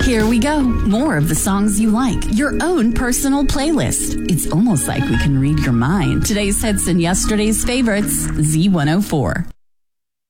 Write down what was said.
Here we go. More of the songs you like. Your own personal playlist. It's almost like we can read your mind. Today's hits and yesterday's favorites. Z104.